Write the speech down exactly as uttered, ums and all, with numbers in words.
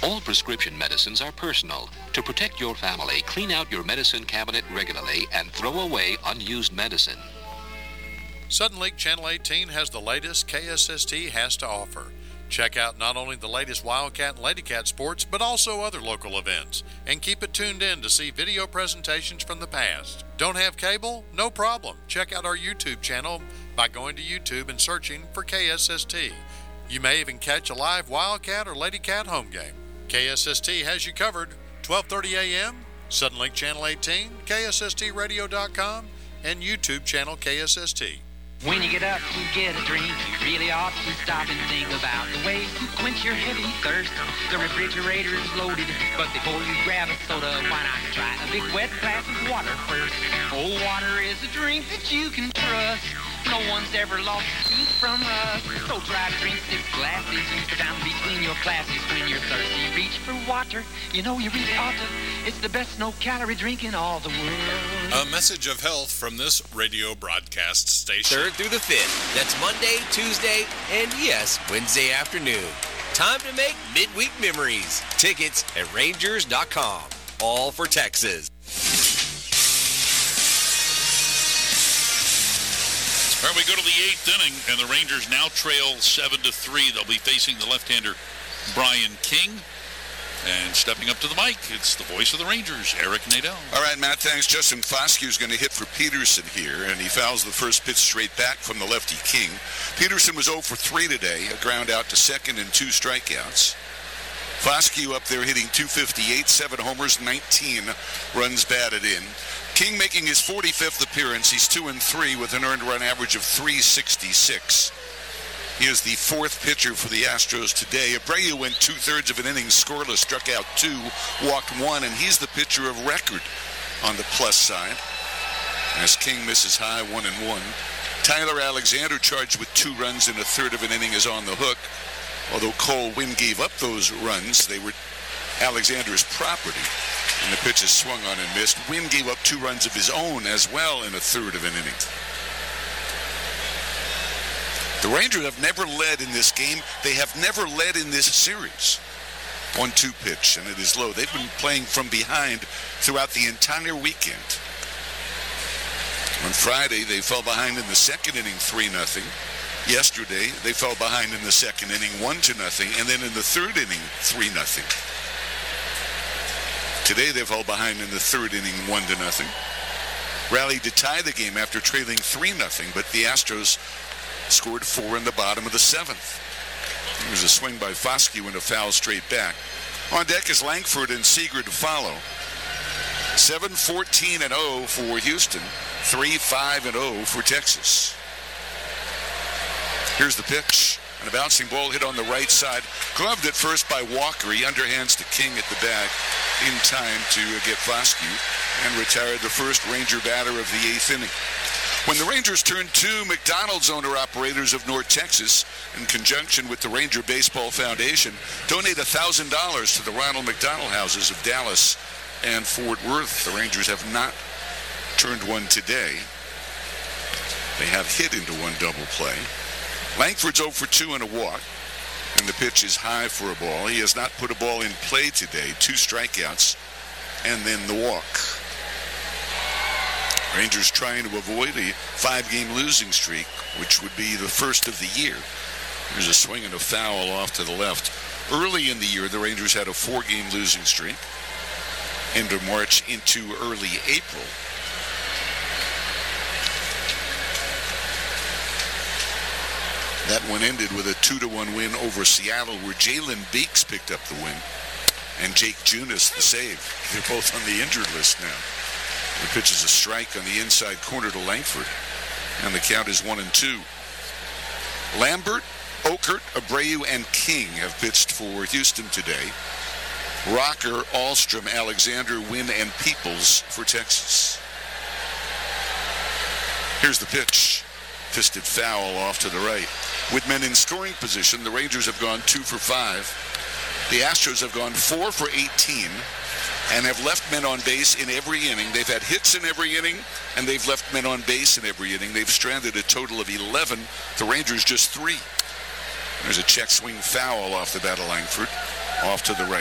All prescription medicines are personal. To protect your family, clean out your medicine cabinet regularly and throw away unused medicine. Sudden Lake Channel eighteen has the latest K S S T has to offer. Check out not only the latest Wildcat and Ladycat sports, but also other local events. And keep it tuned in to see video presentations from the past. Don't have cable? No problem. Check out our YouTube channel by going to YouTube and searching for K S S T. You may even catch a live Wildcat or Ladycat home game. K S S T has you covered. twelve thirty a.m., Sudden Lake Channel eighteen, K S S T radio dot com, and YouTube channel K S S T. When you get up to get a drink, you really ought to stop and think about the way to quench your heavy thirst. The refrigerator's loaded, but before you grab a soda, why not try a big wet glass of water first? Oh, water is a drink that you can trust. No one's ever lost a tooth from us. So try to drink six glasses, use the down between your classes. When you're thirsty, reach for water. You know you really ought to. It's the best no-calorie drink in all the world. A message of health from this radio broadcast station. Third through the fifth. That's Monday, Tuesday, and yes, Wednesday afternoon. Time to make midweek memories. Tickets at Rangers dot com. All for Texas. All right, we go to the eighth inning, and the Rangers now trail seven to three. They'll be facing the left-hander Brian King. And stepping up to the mic, it's the voice of the Rangers, Eric Nadel. All right, Matt, thanks. Justin Foscue is going to hit for Peterson here, and he fouls the first pitch straight back from the lefty King. Peterson was oh for three today, a ground out to second and two strikeouts. Foscue up there hitting two fifty-eight, seven homers, nineteen runs batted in. King making his forty-fifth appearance. He's two and three with an earned run average of three sixty-six. He is the fourth pitcher for the Astros today. Abreu went two-thirds of an inning scoreless, struck out two, walked one, and he's the pitcher of record on the plus side. As King misses high, one and one. Tyler Alexander, charged with two runs in a third of an inning, is on the hook. Although Cole Winn gave up those runs, they were Alexander's property, and the pitch is swung on and missed. Winn gave up two runs of his own as well in a third of an inning. The Rangers have never led in this game. They have never led in this series. one two pitch, and it is low. They've been playing from behind throughout the entire weekend. On Friday, they fell behind in the second inning, three nothing. Yesterday, they fell behind in the second inning, one to nothing, and then in the third inning, three nothing. Today, they fell behind in the third inning, one to nothing. Rallied to tie the game after trailing three nothing, but the Astros scored four in the bottom of the seventh. There was a swing by Foscue and a foul straight back. On deck is Langford and Seager to follow. seven fourteen and oh for Houston, three five and oh for Texas. Here's the pitch, and a bouncing ball hit on the right side. Gloved at first by Walker. He underhands to King at the bag in time to get Foscue and retired the first Ranger batter of the eighth inning. When the Rangers turn to McDonald's owner-operators of North Texas, in conjunction with the Ranger Baseball Foundation, donate one thousand dollars to the Ronald McDonald Houses of Dallas and Fort Worth. The Rangers have not turned one today. They have hit into one double play. Langford's oh for two and a walk, and the pitch is high for a ball. He has not put a ball in play today. Two strikeouts, and then the walk. Rangers trying to avoid a five-game losing streak, which would be the first of the year. There's a swing and a foul off to the left. Early in the year, the Rangers had a four-game losing streak. End of March into early April. That one ended with a two to one win over Seattle, where Jalen Beeks picked up the win, and Jake Junis the save. They're both on the injured list now. The pitch is a strike on the inside corner to Langford, and the count is one and two. Lambert, Okert, Abreu, and King have pitched for Houston today. Rocker, Alstrom, Alexander, Winn, and Peoples for Texas. Here's the pitch. Fisted foul off to the right. With men in scoring position, the Rangers have gone two for five. The Astros have gone four for eighteen and have left men on base in every inning. They've had hits in every inning, and they've left men on base in every inning. They've stranded a total of eleven. The Rangers just three. There's a check swing foul off the bat of Langford, off to the right.